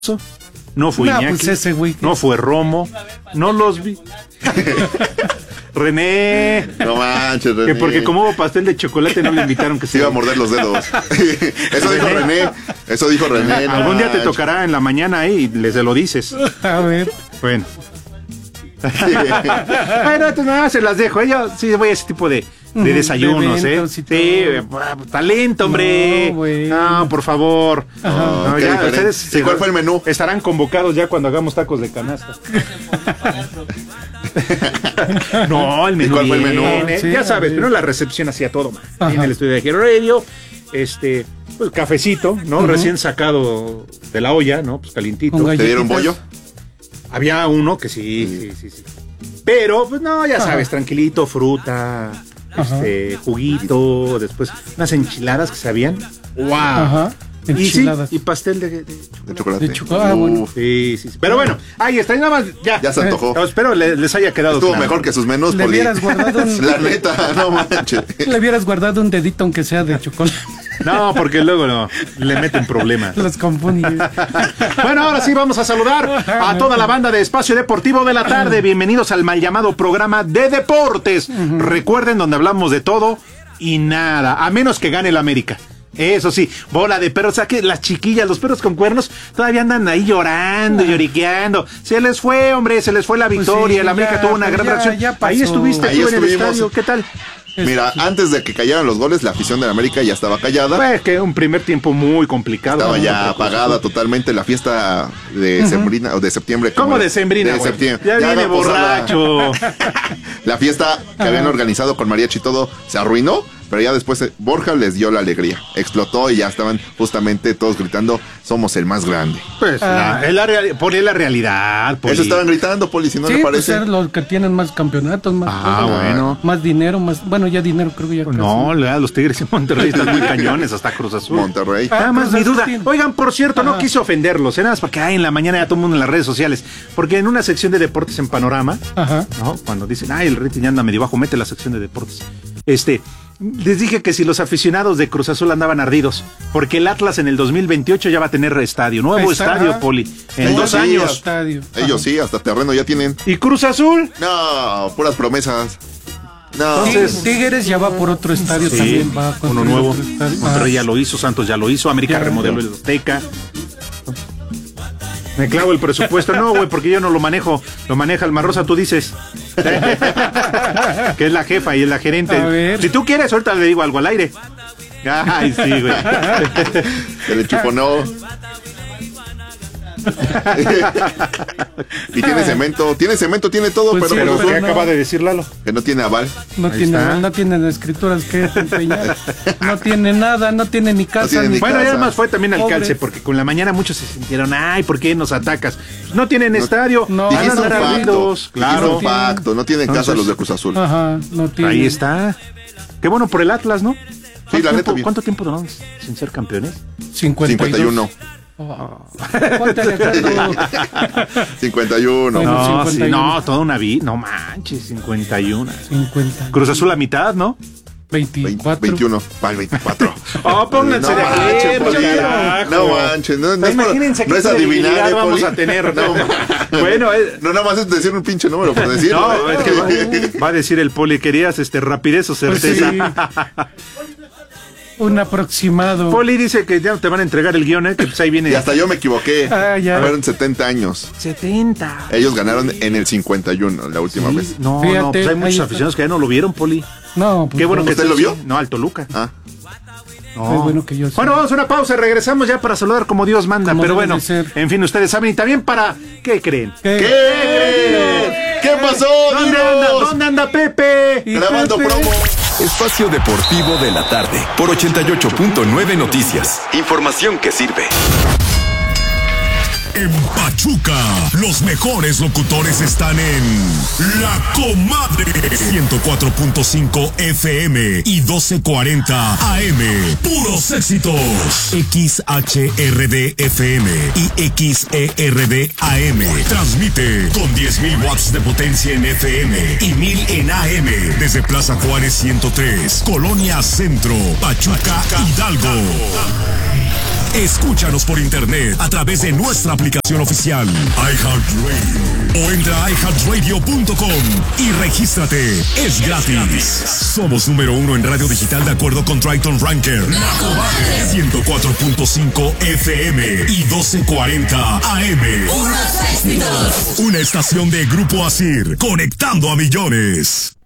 no fue Iñaki, pues ese güey. no fue Romo, no los vi. René. No manches, René. Que porque como hubo pastel de chocolate no le invitaron que se iba a morder los dedos. Eso dijo René. Algún día te tocará en la mañana y se lo dices. A ver. Bueno. Bueno, entonces nada, se las dejo. Yo sí voy a ese tipo de desayunos, de sí, talento, hombre. No, por favor. No, ya, ustedes ¿cuál fue el menú? Estarán convocados ya cuando hagamos tacos de canasta. No, el menú. ¿Cuál fue el menú? Sí, ya sabes, pero la recepción hacía todo, man. En el estudio de Hero Radio, pues cafecito, ¿no? Recién sacado de la olla, ¿no? Pues calientito. ¿Te dieron bollo? Había uno que sí. Pero, pues no, ya sabes, tranquilito, fruta, juguito, después unas enchiladas que sabían. ¡Wow! Ajá. Y pastel de chocolate. De chocolate. Bueno. Sí. Pero bueno, ahí está, y nada más, ya se antojó. Espero les haya quedado Estuvo mejor que sus menús, Le hubieras guardado la neta, no manches. Le hubieras guardado un dedito aunque sea de chocolate. No, porque luego le meten problemas. Los confunden. Bueno, ahora sí vamos a saludar a toda la banda de Espacio Deportivo de la Tarde. Bienvenidos al mal llamado programa de deportes. Recuerden, donde hablamos de todo y nada, a menos que gane el América. Eso sí, bola de perros, o sea que las chiquillas, los perros con cuernos, todavía andan ahí llorando, lloriqueando. Se les fue, hombre, se les fue la victoria, pues sí, el América tuvo una gran reacción. Ahí estuviste tú en el estadio, ¿qué tal? Mira, antes de que cayeran los goles, la afición de la América ya estaba callada. Pues que un primer tiempo muy complicado. Estaba ya apagada totalmente la fiesta de sembrina o de septiembre. ¿Cómo de sembrina? De septiembre. Ya viene borracho. La fiesta que habían organizado con mariachi y todo se arruinó, pero ya después Borja les dio la alegría. Explotó y ya estaban justamente todos gritando, somos el más grande. Pues Poli, la realidad, Poli. Eso estaban gritando, Poli, si no le parece. Pues los que tienen más campeonatos, más bueno. Más dinero, bueno, ya dinero creo que ya. No, los Tigres en Monterrey están muy cañones, hasta Cruz Azul. Monterrey. Nada más mi duda. Oigan, por cierto, no quise ofenderlos, nada más porque en la mañana ya todo el mundo en las redes sociales, porque en una sección de deportes en Panorama, ¿no? Cuando dicen, el rating ya anda medio bajo, mete la sección de deportes. Les dije que si los aficionados de Cruz Azul andaban ardidos, porque el Atlas en el 2028 ya va a tener nuevo estadio, Poli, en 2 años. Ellos sí, hasta terreno ya tienen. ¿Y Cruz Azul? No, puras promesas. No. Entonces, Tigres ya va por otro estadio también. Va uno nuevo. Monterrey ya lo hizo, Santos ya lo hizo, América remodeló el Azteca. Me clavo el presupuesto. No, güey, porque yo no lo manejo. Lo maneja Alma Rosa, tú dices. Que es la jefa y es la gerente. Si tú quieres, ahorita le digo algo al aire. Ay, sí, güey. Se le chuponó. Y tiene cemento, tiene todo, pues pero ¿qué acaba de decir Lalo? Que no tiene aval. No tiene escrituras que enseñar. No tiene nada, no tiene ni casa. Bueno, y además fue también al calce, porque con la mañana muchos se sintieron, ¿por qué nos atacas? Pues no tienen estadio, dijiste un pacto, claro. Un pacto, no tienen casa los de Cruz Azul. No tienen. Ahí está. Qué bueno por el Atlas, ¿no? Sí, la neta. ¿Cuánto tiempo duraron sin ser campeones? 51. 51. No, toda una vida. No manches, 51. Cruz Azul la mitad, ¿no? 24. 21. Para el 24. Pónganse de acuerdo. No manches. Imagínense no es adivinar. Vamos a tener. Bueno, no nada más es decir un pinche número por decir. No, es que va a decir el Poli, querías rapidez o certeza. Un aproximado. Poli dice que ya te van a entregar el guión, que pues ahí viene. Y hasta yo me equivoqué. Fueron 70 años. 70. Ellos ganaron en el 51 la última vez. No, pues hay muchos aficionados que ya no lo vieron, Poli. No, pues qué bueno que ¿usted lo vio? No, al Toluca. No. Es bueno que yo Bueno, vamos a una pausa y regresamos ya para saludar como Dios manda. Pero bueno, en fin, ustedes saben. Y también para... ¿Qué creen? ¿Qué creen? ¿Qué pasó? ¿Dónde anda Pepe? Grabando promo. Espacio Deportivo de la Tarde por 88.9 Noticias. Información que sirve. En Pachuca, los mejores locutores están en La Comadre 104.5 FM y 1240 AM. Puros éxitos. XHRD FM y XERD AM. Transmite con 10.000 watts de potencia en FM y 1.000 en AM. Desde Plaza Juárez 103, Colonia Centro, Pachuca, Hidalgo. Escúchanos por internet a través de nuestra aplicación oficial iHeartRadio o entra a iHeartRadio.com y regístrate. Es gratis. Somos número 1 en radio digital de acuerdo con Triton Ranker. 104.5 FM y 1240 AM. Una estación de Grupo Asir, conectando a millones.